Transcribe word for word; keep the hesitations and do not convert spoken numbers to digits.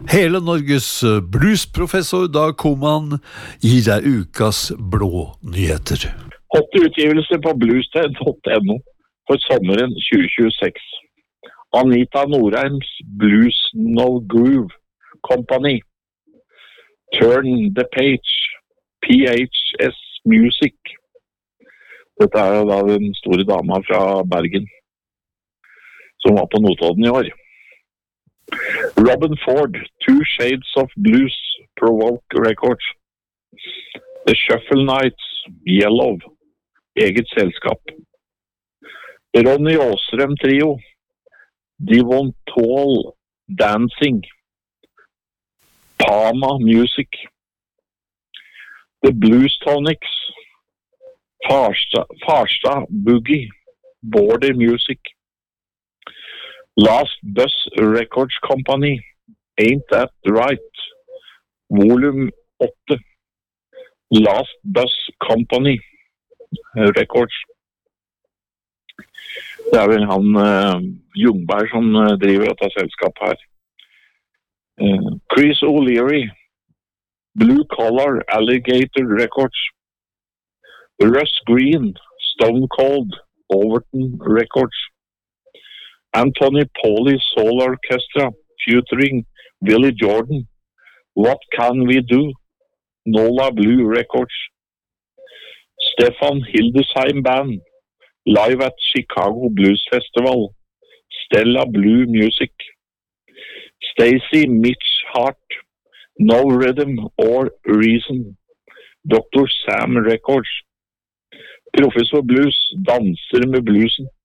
Hele Norges bluesprofessor Dag Koman gir deg ukas blå nyheter. Åtte utgivelser på bluested punktum no for sommeren tjue tjueseks. Anita Norheims Blues No Groove Company. Turn the Page. P H S Music. Dette er jo da den store dama fra Bergen, som var på Notodden i år. Robin Ford, Two Shades of Blues, Provoke Records. The Shuffle Nights, Yellow, eget selskap. Ronny Åsrem Trio, Devon Tall Dancing, Pama Music. The Blues Tonics, Farstad, Farstad Boogie, Border Music. Last Bus Records Company, Ain't That Right, Volume åtte. Last Bus Company Records. Det er vel han uh, Ljungberg som uh, driver dette selskapet her. Uh, Chris O'Leary, Blue Collar Alligator Records. Russ Green, Stone Cold, Overton Records. Anthony Pauli Soul Orchestra, featuring Billy Jordan, What Can We Do, Nola Blue Records. Stefan Hildesheim Band, live at Chicago Blues Festival, Stella Blue Music. Stacy Mitch Hart, No Rhythm or Reason, Doctor Sam Records. Professor Blues, danser med bluesen.